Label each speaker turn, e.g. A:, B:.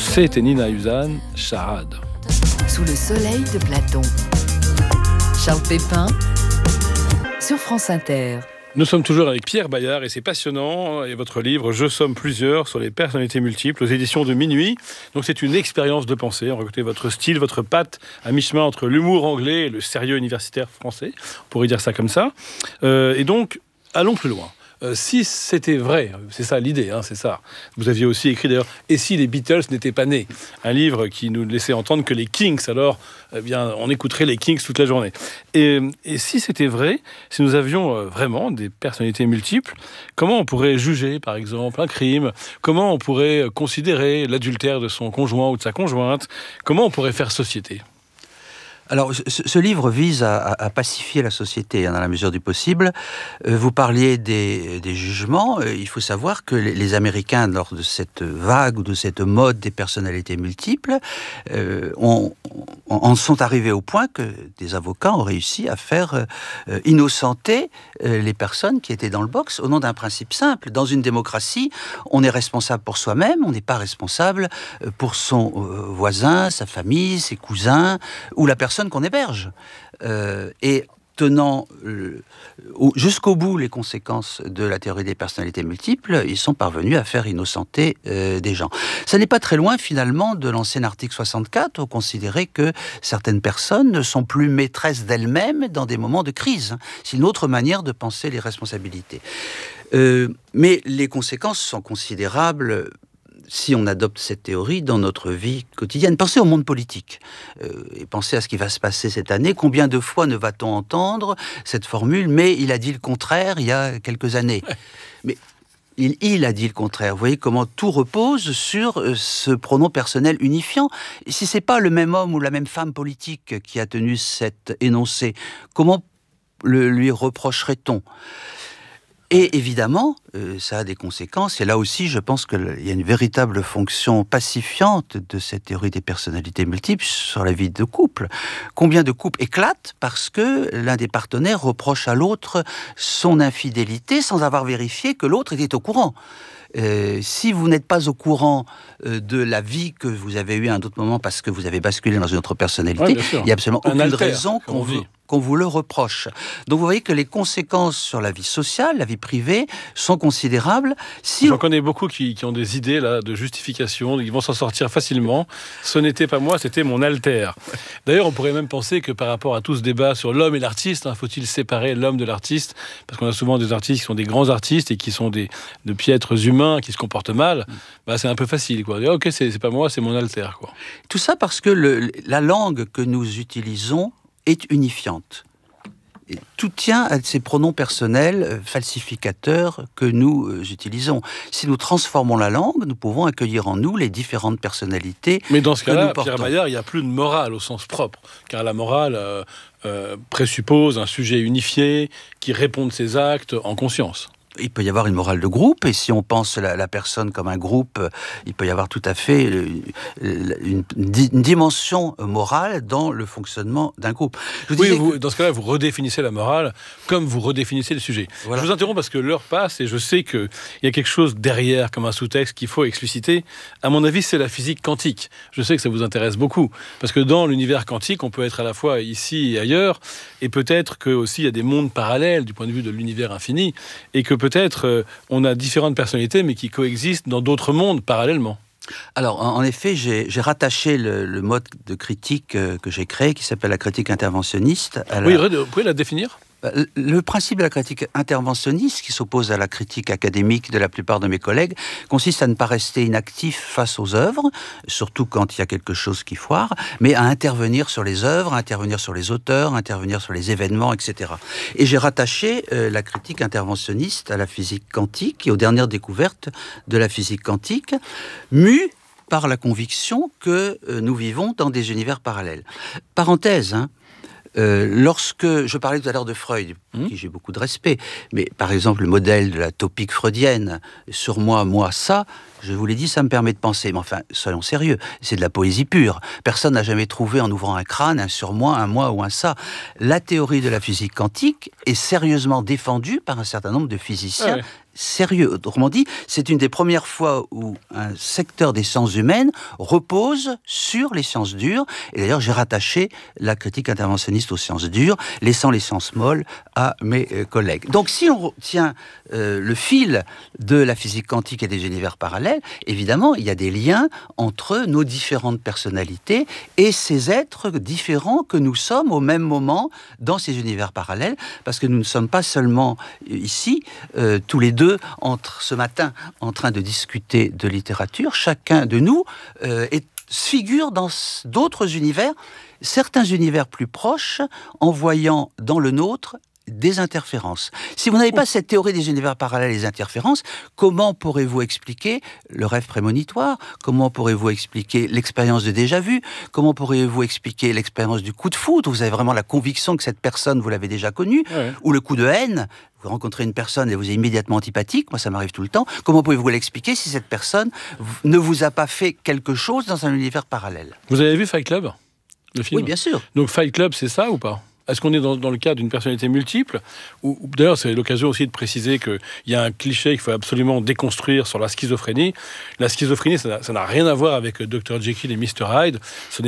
A: C'était Nina Uzan, Charade.
B: Sous le soleil de Platon. Charles Pépin, sur France Inter.
A: Nous sommes toujours avec Pierre Bayard et c'est passionnant. Et votre livre « Je somme plusieurs » sur les personnalités multiples aux éditions de Minuit. Donc c'est une expérience de pensée. On reconnaît votre style, votre patte à mi-chemin entre l'humour anglais et le sérieux universitaire français. On pourrait dire ça comme ça. Et donc, allons plus loin. Si c'était vrai, c'est ça l'idée, c'est ça. Vous aviez aussi écrit d'ailleurs « Et si les Beatles n'étaient pas nés ?» Un livre qui nous laissait entendre que les Kings, alors, on écouterait les Kings toute la journée. Et si c'était vrai, si nous avions vraiment des personnalités multiples, comment on pourrait juger, par exemple, un crime ? Comment on pourrait considérer l'adultère de son conjoint ou de sa conjointe ? Comment on pourrait faire société ?
C: Alors, ce livre vise à pacifier la société, dans la mesure du possible. Vous parliez des jugements. Il faut savoir que les Américains, lors de cette vague ou de cette mode des personnalités multiples, en sont arrivés au point que des avocats ont réussi à faire innocenter les personnes qui étaient dans le box au nom d'un principe simple. Dans une démocratie, on est responsable pour soi-même, on n'est pas responsable pour son voisin, sa famille, ses cousins ou la personne qu'on héberge. Et tenant jusqu'au bout les conséquences de la théorie des personnalités multiples, ils sont parvenus à faire innocenter des gens. Ça n'est pas très loin finalement de l'ancien article 64, où considérer que certaines personnes ne sont plus maîtresses d'elles-mêmes dans des moments de crise. C'est une autre manière de penser les responsabilités. Mais les conséquences sont considérables si on adopte cette théorie dans notre vie quotidienne. Pensez au monde politique et pensez à ce qui va se passer cette année. Combien de fois ne va-t-on entendre cette formule « mais il a dit le contraire il y a quelques années ». Mais il a dit le contraire. Vous voyez comment tout repose sur ce pronom personnel unifiant. Et si ce n'est pas le même homme ou la même femme politique qui a tenu cet énoncé, comment lui reprocherait-on ? Et évidemment, ça a des conséquences. Et là aussi, je pense qu'il y a une véritable fonction pacifiante de cette théorie des personnalités multiples sur la vie de couple. Combien de couples éclatent parce que l'un des partenaires reproche à l'autre son infidélité sans avoir vérifié que l'autre était au courant. Si vous n'êtes pas au courant de la vie que vous avez eue à un autre moment parce que vous avez basculé dans une autre personnalité, il n'y a absolument aucune raison qu'on vous le reproche. Donc vous voyez que les conséquences sur la vie sociale, la vie privée, sont considérables.
A: J'en connais beaucoup qui ont des idées là, de justification, ils vont s'en sortir facilement. Ce n'était pas moi, c'était mon alter. D'ailleurs, on pourrait même penser que par rapport à tout ce débat sur l'homme et l'artiste, faut-il séparer l'homme de l'artiste ? Parce qu'on a souvent des artistes qui sont des grands artistes et qui sont de piètres humains, qui se comportent mal. C'est un peu facile, quoi. Ok, c'est pas moi, c'est mon alter, quoi.
C: Tout ça parce que la langue que nous utilisons est unifiante. Et tout tient à ces pronoms personnels falsificateurs que nous utilisons. Si nous transformons la langue, nous pouvons accueillir en nous les différentes personnalités.
A: Mais dans ce cas-là, Pierre Bayard, il n'y a plus de morale au sens propre, car la morale présuppose un sujet unifié qui répond de ses actes en conscience.
C: Il peut y avoir une morale de groupe, et si on pense la personne comme un groupe, il peut y avoir tout à fait une dimension morale dans le fonctionnement d'un groupe.
A: Dans ce cas-là, vous redéfinissez la morale comme vous redéfinissez le sujet. Voilà. Je vous interromps parce que l'heure passe et je sais qu'il y a quelque chose derrière, comme un sous-texte qu'il faut expliciter. À mon avis, c'est la physique quantique. Je sais que ça vous intéresse beaucoup, parce que dans l'univers quantique, on peut être à la fois ici et ailleurs, et peut-être qu'il y a des mondes parallèles du point de vue de l'univers infini, et que peut-être on a différentes personnalités, mais qui coexistent dans d'autres mondes parallèlement.
C: Alors, en effet, j'ai rattaché le mode de critique que j'ai créé, qui s'appelle la critique interventionniste.
A: Oui, vous pouvez la définir ?
C: Le principe de la critique interventionniste, qui s'oppose à la critique académique de la plupart de mes collègues, consiste à ne pas rester inactif face aux œuvres, surtout quand il y a quelque chose qui foire, mais à intervenir sur les œuvres, à intervenir sur les auteurs, à intervenir sur les événements, etc. Et j'ai rattaché la critique interventionniste à la physique quantique et aux dernières découvertes de la physique quantique, mue par la conviction que nous vivons dans des univers parallèles. Parenthèse, lorsque je parlais tout à l'heure de Freud, pour qui j'ai beaucoup de respect, mais par exemple le modèle de la topique freudienne, sur moi, moi, ça, je vous l'ai dit, ça me permet de penser. Mais enfin, soyons sérieux, c'est de la poésie pure. Personne n'a jamais trouvé en ouvrant un crâne un surmoi, un moi ou un ça. La théorie de la physique quantique est sérieusement défendue par un certain nombre de physiciens sérieux. Autrement dit, c'est une des premières fois où un secteur des sciences humaines repose sur les sciences dures. Et d'ailleurs, j'ai rattaché la critique interventionniste aux sciences dures, laissant les sciences molles à mes collègues. Donc, si on tient le fil de la physique quantique et des univers parallèles, évidemment, il y a des liens entre nos différentes personnalités et ces êtres différents que nous sommes au même moment dans ces univers parallèles, parce que nous ne sommes pas seulement ici, tous les deux, ce matin, en train de discuter de littérature. Chacun de nous figure dans d'autres univers, certains univers plus proches, en voyant dans le nôtre des interférences. Si vous n'avez pas cette théorie des univers parallèles et des interférences, comment pourrez-vous expliquer le rêve prémonitoire? Comment pourrez-vous expliquer l'expérience de déjà-vu? Comment pourrez-vous expliquer l'expérience du coup de foudre? Vous avez vraiment la conviction que cette personne, vous l'avez déjà connue. Ouais. Ou le coup de haine. Vous rencontrez une personne et vous êtes immédiatement antipathique. Moi, ça m'arrive tout le temps. Comment pouvez-vous l'expliquer si cette personne ne vous a pas fait quelque chose dans un univers parallèle?
A: Vous avez vu Fight Club, le film?
C: Oui, bien sûr.
A: Donc Fight Club, c'est ça ou pas? Est-ce qu'on est dans le cadre d'une personnalité multiple? Ou d'ailleurs, c'est l'occasion aussi de préciser qu'il y a un cliché qu'il faut absolument déconstruire sur la schizophrénie. La schizophrénie, ça n'a rien à voir avec Dr. Jekyll et Mr. Hyde. Ce n'est